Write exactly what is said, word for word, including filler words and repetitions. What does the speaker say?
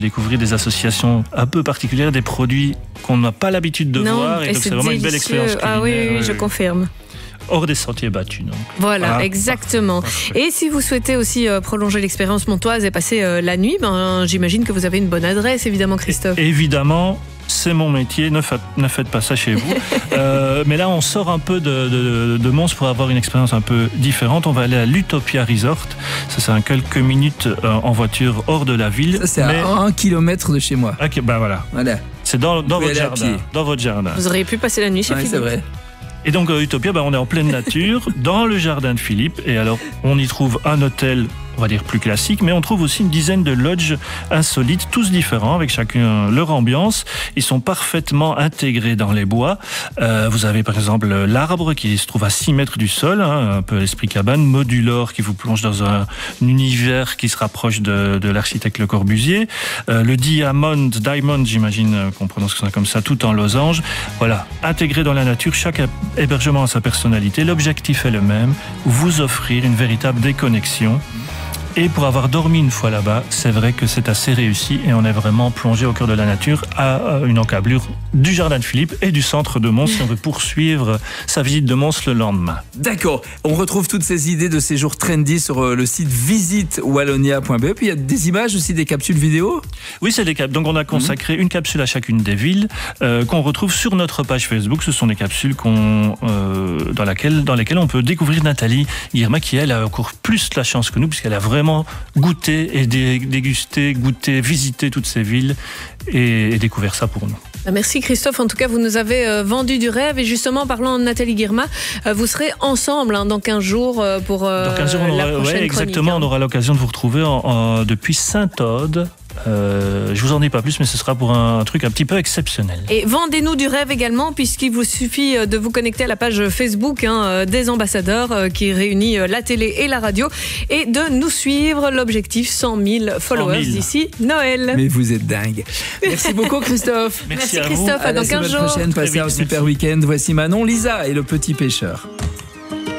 Découvrir des associations un peu particulières, des produits qu'on n'a pas l'habitude de non, voir. Et, et donc c'est, c'est vraiment une belle expérience culinaire. Ah oui, oui, oui je oui. confirme. Hors des sentiers battus. Donc. Voilà, ah, exactement. parfait. Et si vous souhaitez aussi euh, prolonger l'expérience montoise et passer euh, la nuit, ben, j'imagine que vous avez une bonne adresse, évidemment, Christophe. Et, évidemment, c'est mon métier, ne, fa- ne faites pas ça chez vous. euh, mais là, on sort un peu de, de, de Mons pour avoir une expérience un peu différente. On va aller à l'Utopia Resort. Ça, c'est à quelques minutes euh, en voiture hors de la ville. Ça, c'est mais... à un kilomètre de chez moi. Ok, ben voilà. Voilà. C'est dans, dans votre jardin. Dans votre jardin. Vous auriez pu passer la nuit chez ouais, Philippe. C'est vrai. Et donc, euh, Utopia, ben, on est en pleine nature, dans le jardin de Philippe. Et alors, on y trouve un hôtel, on va dire plus classique, mais on trouve aussi une dizaine de lodges insolites, tous différents, avec chacun leur ambiance. Ils sont parfaitement intégrés dans les bois. Euh, vous avez par exemple l'arbre qui se trouve à six mètres du sol, hein, un peu l'esprit cabane, Modulor qui vous plonge dans un, un univers qui se rapproche de, de l'architecte Le Corbusier. Euh, le Diamond, Diamond, j'imagine qu'on prononce ça comme ça, tout en losange. Voilà, intégré dans la nature, chaque hébergement a sa personnalité. L'objectif est le même, vous offrir une véritable déconnexion. Et pour avoir dormi une fois là-bas, c'est vrai que c'est assez réussi et on est vraiment plongé au cœur de la nature à une encablure du jardin de Philippe et du centre de Mons si on veut poursuivre sa visite de Mons le lendemain. D'accord, on retrouve toutes ces idées de séjours trendy sur le site visite wallonia point b e. Puis il y a des images aussi, des capsules vidéo. Oui, c'est des capsules. Donc on a consacré mmh. une capsule à chacune des villes euh, qu'on retrouve sur notre page Facebook. Ce sont des capsules qu'on, euh, dans, laquelle, dans lesquelles on peut découvrir Nathalie Guirma qui elle a encore plus la chance que nous puisqu'elle a vraiment goûter et déguster, goûter, visiter toutes ces villes et, et découvrir ça pour nous. Merci Christophe, en tout cas vous nous avez euh, vendu du rêve et justement parlant de Nathalie Guirma, euh, vous serez ensemble hein, dans quinze jours euh, pour euh, dans quinze jours, on aura, la prochaine ouais, exactement, chronique, hein. On aura l'occasion de vous retrouver en, en, depuis Saint-Aude. Euh, je vous en dis pas plus, mais ce sera pour un, un truc un petit peu exceptionnel. Et vendez-nous du rêve également, puisqu'il vous suffit de vous connecter à la page Facebook hein, des ambassadeurs euh, qui réunit euh, la télé et la radio et de nous suivre. L'objectif cent mille followers d'ici Noël. Mais vous êtes dingue. Merci beaucoup Christophe. Merci, Merci Christophe, à, à dans quinze jours. Prochaine, passez un super week-end. Voici Manon, Lisa et le petit pêcheur.